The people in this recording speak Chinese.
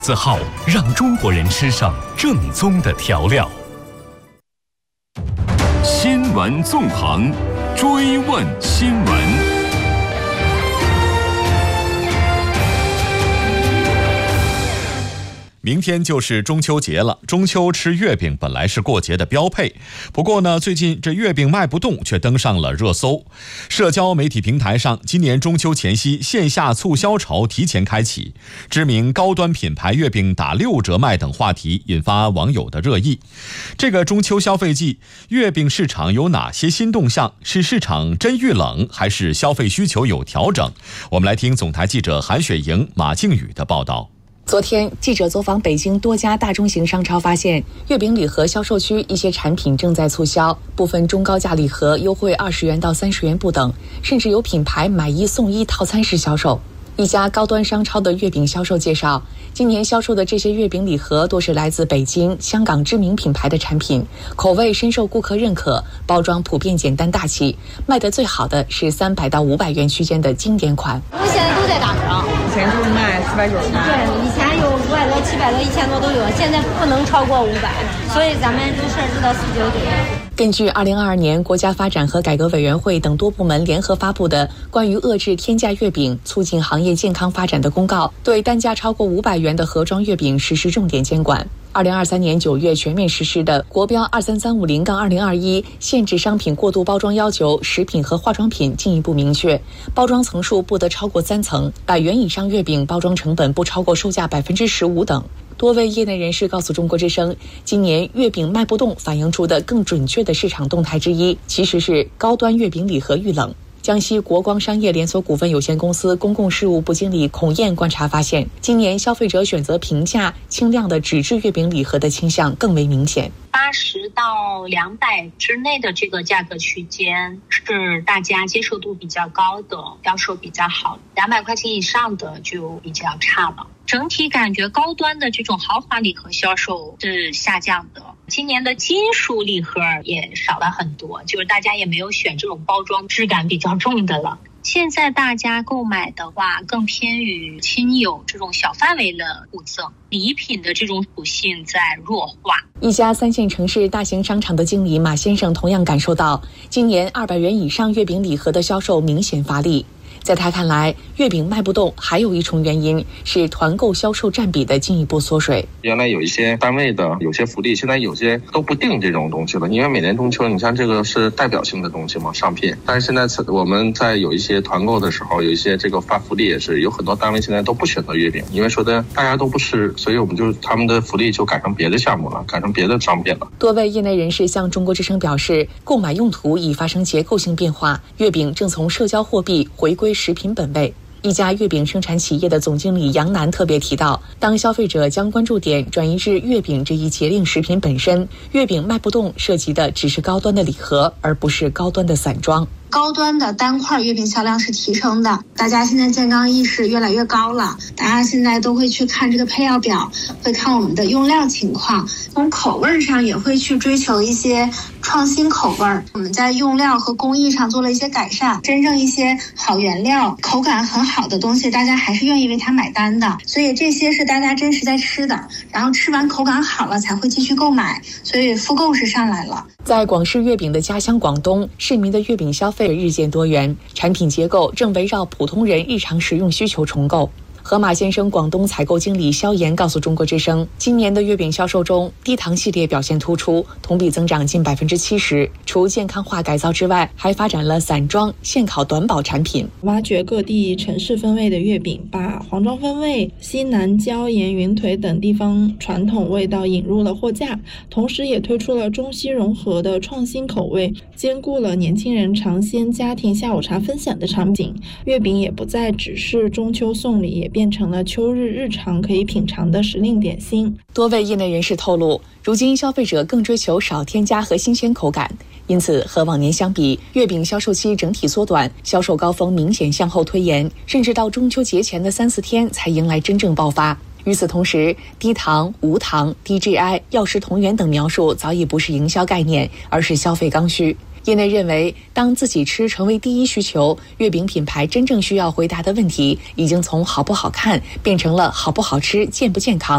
字号让中国人吃上正宗的调料。 新闻纵横，追问新闻。 明天就是中秋节了，中秋吃月饼本来是过节的标配，不过呢，最近这月饼卖不动，却登上了热搜。社交媒体平台上，今年中秋前夕线下促销潮提前开启，知名高端品牌月饼打6折卖等话题引发网友的热议。这个中秋消费季，月饼市场有哪些新动向？是市场真遇冷，还是消费需求有调整？我们来听总台记者韩雪莹、马靖宇的报道。 昨天，记者走访北京多家大中型商超，发现月饼礼盒销售区一些产品正在促销，部分中高价礼盒优惠20元到30元不等，甚至有品牌买1送1套餐式销售。一家高端商超的月饼销售介绍，今年销售的这些月饼礼盒多是来自北京、香港知名品牌的产品，口味深受顾客认可，包装普遍简单大气，卖得最好的是300到500元区间的经典款。 我们现在都在打折， 以前就是卖490， 对，以前有500多、700多、1000多都有，现在不能超过500，所以咱们就设置到499。 根据2022年国家发展和改革委员会等多部门联合发布的关于遏制天价月饼、促进行业健康发展的公告，对单价超过500元的盒装月饼实施重点监管。2023年9月全面实施的国标23350-2021限制商品过度包装要求，食品和化妆品进一步明确，包装层数不得超过3层，100元以上月饼包装成本不超过售价15%等。多位业内人士告诉中国之声，今年月饼卖不动反映出的更准确的市场动态之一，其实是高端月饼礼盒遇冷。江西国光商业连锁股份有限公司公共事务部经理孔燕观察发现，今年消费者选择平价轻量的纸质月饼礼盒的倾向更为明显。 80到200之内的这个价格区间是大家接受度比较高的，销售比较好，200块钱以上的就比较差了。整体感觉高端的这种豪华礼盒销售是下降的，今年的金属礼盒也少了很多，就是大家也没有选这种包装质感比较重的了。现在大家购买的话更偏于亲友这种小范围的互赠，礼品的这种属性在弱化。 一家3线城市大型商场的经理马先生同样感受到，今年200元以上月饼礼盒的销售明显乏力。在他看来，月饼卖不动还有一重原因是团购销售占比的进一步缩水。 原来有一些单位的有些福利，现在有些都不定这种东西了，因为每年中秋你像这个是代表性的东西嘛，商品。但是现在我们在有一些团购的时候，有一些这个发福利也是有很多单位现在都不选择月饼，因为说的大家都不吃，所以我们就他们的福利就改成别的项目了，改成别的商品了。 多位业内人士向中国之声表示，购买用途已发生结构性变化，月饼正从社交货币回归食品本位。一家月饼生产企业的总经理杨楠特别提到，当消费者将关注点转移至月饼这一节令食品本身，月饼卖不动涉及的只是高端的礼盒，而不是高端的散装。 高端的单块月饼销量是提升的，大家现在健康意识越来越高了，大家现在都会去看这个配料表，会看我们的用料情况，从口味上也会去追求一些创新口味。我们在用料和工艺上做了一些改善，真正一些好原料、口感很好的东西，大家还是愿意为它买单的。所以这些是大家真实在吃的，然后吃完口感好了才会继续购买，所以复购是上来了。 在广式月饼的家乡广东，市民的月饼消费日渐多元，产品结构正围绕普通人日常食用需求重构。河马先生广东采购经理萧岩告诉中国之声，今年的月饼销售中，低糖系列表现突出，同比增长近70%。除健康化改造之外，还发展了散装、现烤短保产品， 挖掘各地城市风味的月饼，把黄庄风味、西南椒盐云腿等地方传统味道引入了货架，同时也推出了中西融合的创新口味，兼顾了年轻人尝鲜、家庭下午茶分享的场景。月饼也不再只是中秋送礼，也变成了秋日日常可以品尝的时令点心。 多位业内人士透露，如今消费者更追求少添加和新鲜口感，因此和往年相比，月饼销售期整体缩短，销售高峰明显向后推延，甚至到中秋节前的3-4天才迎来真正爆发。与此同时，低糖、无糖、低 GI、药食同源等描述早已不是营销概念，而是消费刚需。业内认为，当自己吃成为第一需求，月饼品牌真正需要回答的问题，已经从好不好看变成了好不好吃、健不健康。